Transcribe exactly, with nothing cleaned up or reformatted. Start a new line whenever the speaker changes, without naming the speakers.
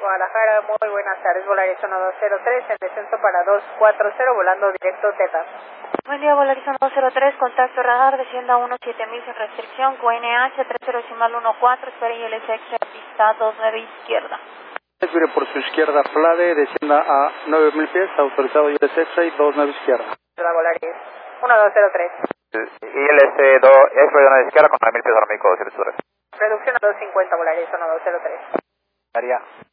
Guadalajara, muy buenas tardes, Volaris uno dos cero tres, en descenso para dos cuatro cero, volando directo Teta.
Buen día, Volaris uno dos cero tres, contacto radar, descienda uno siete mil sin restricción, Q N H tres cero decimal uno cuatro, espere I L S X, pista dos nueve izquierda.
Vire por su izquierda, Flade, descienda a nueve mil pies, autorizado I L S X, dos nueve izquierda.
Hola, Volaris uno dos cero tres.
I L S dos, X-Ray de izquierda con nueve mil pies ahora México doscientos tres.
Reducción a dos cincuenta, Volaris uno dos cero tres.
María.